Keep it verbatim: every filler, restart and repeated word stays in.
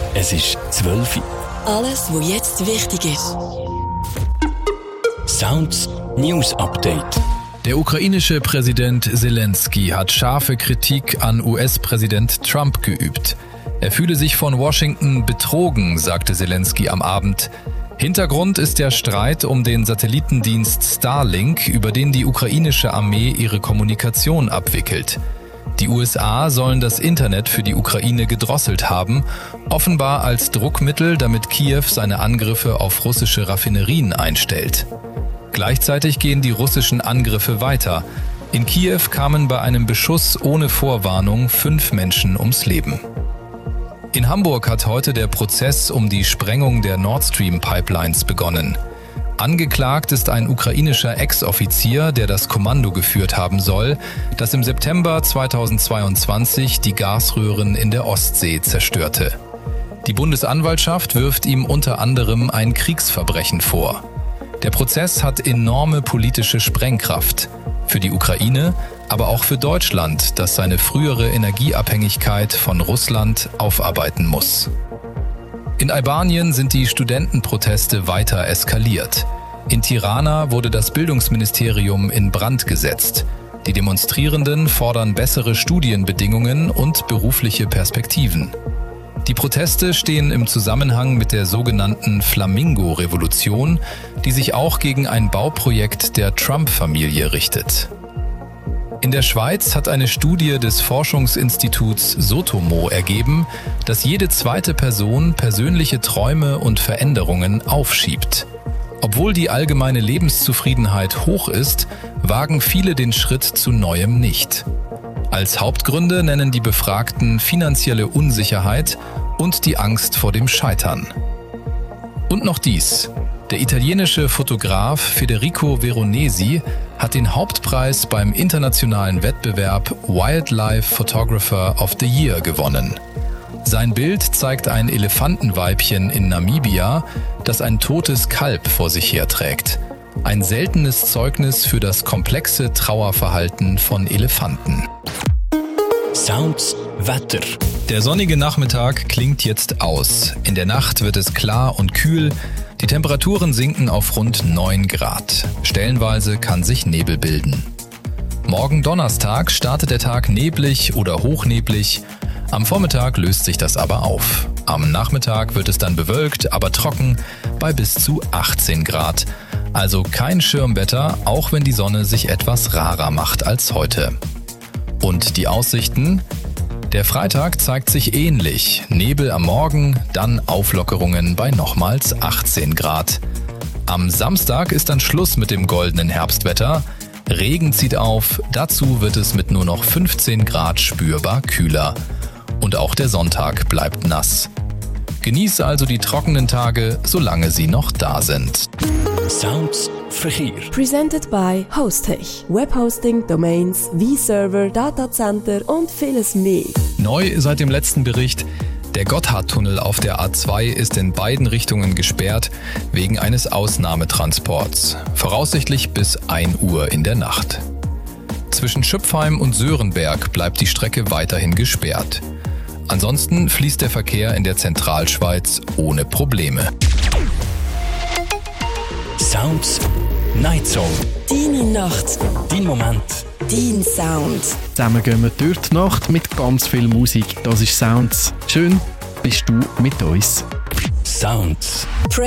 Es ist zwölf Uhr. Alles, was jetzt wichtig ist. Sounds News Update. Der ukrainische Präsident Zelensky hat scharfe Kritik an U S-Präsident Trump geübt. Er fühle sich von Washington betrogen, sagte Zelensky am Abend. Hintergrund ist der Streit um den Satellitendienst Starlink, über den die ukrainische Armee ihre Kommunikation abwickelt. Die U S A sollen das Internet für die Ukraine gedrosselt haben, offenbar als Druckmittel, damit Kiew seine Angriffe auf russische Raffinerien einstellt. Gleichzeitig gehen die russischen Angriffe weiter. In Kiew kamen bei einem Beschuss ohne Vorwarnung fünf Menschen ums Leben. In Hamburg hat heute der Prozess um die Sprengung der Nord Stream Pipelines begonnen. Angeklagt ist ein ukrainischer Ex-Offizier, der das Kommando geführt haben soll, das im September zweitausendzweiundzwanzig die Gasröhren in der Ostsee zerstörte. Die Bundesanwaltschaft wirft ihm unter anderem ein Kriegsverbrechen vor. Der Prozess hat enorme politische Sprengkraft. Für die Ukraine, aber auch für Deutschland, das seine frühere Energieabhängigkeit von Russland aufarbeiten muss. In Albanien sind die Studentenproteste weiter eskaliert. In Tirana wurde das Bildungsministerium in Brand gesetzt. Die Demonstrierenden fordern bessere Studienbedingungen und berufliche Perspektiven. Die Proteste stehen im Zusammenhang mit der sogenannten Flamingo-Revolution, die sich auch gegen ein Bauprojekt der Trump-Familie richtet. In der Schweiz hat eine Studie des Forschungsinstituts Sotomo ergeben, dass jede zweite Person persönliche Träume und Veränderungen aufschiebt. Obwohl die allgemeine Lebenszufriedenheit hoch ist, wagen viele den Schritt zu Neuem nicht. Als Hauptgründe nennen die Befragten finanzielle Unsicherheit und die Angst vor dem Scheitern. Und noch dies. Der italienische Fotograf Federico Veronesi hat den Hauptpreis beim internationalen Wettbewerb Wildlife Photographer of the Year gewonnen. Sein Bild zeigt ein Elefantenweibchen in Namibia, das ein totes Kalb vor sich herträgt. Ein seltenes Zeugnis für das komplexe Trauerverhalten von Elefanten. Sounds Wetter. Der sonnige Nachmittag klingt jetzt aus. In der Nacht wird es klar und kühl. Die Temperaturen sinken auf rund neun Grad. Stellenweise kann sich Nebel bilden. Morgen Donnerstag startet der Tag neblig oder hochneblig. Am Vormittag löst sich das aber auf. Am Nachmittag wird es dann bewölkt, aber trocken bei bis zu achtzehn Grad. Also kein Schirmwetter, auch wenn die Sonne sich etwas rarer macht als heute. Und die Aussichten? Der Freitag zeigt sich ähnlich. Nebel am Morgen, dann Auflockerungen bei nochmals achtzehn Grad. Am Samstag ist dann Schluss mit dem goldenen Herbstwetter. Regen zieht auf, dazu wird es mit nur noch fünfzehn Grad spürbar kühler. Und auch der Sonntag bleibt nass. Genieße also die trockenen Tage, solange sie noch da sind. Sounds Verkehr. Presented by Hostech. Webhosting, Domains, V-Server, Datacenter und vieles mehr. Neu seit dem letzten Bericht: Der Gotthardtunnel auf der A zwei ist in beiden Richtungen gesperrt wegen eines Ausnahmetransports. Voraussichtlich bis ein Uhr in der Nacht. Zwischen Schüpfheim und Sörenberg bleibt die Strecke weiterhin gesperrt. Ansonsten fließt der Verkehr in der Zentralschweiz ohne Probleme. Sounds Night Song. Deine Nacht. Dein Moment. Dein Sound. Zusammen gehen wir durch die Nacht mit ganz viel Musik. Das ist Sounds. Schön bist du mit uns. Sounds.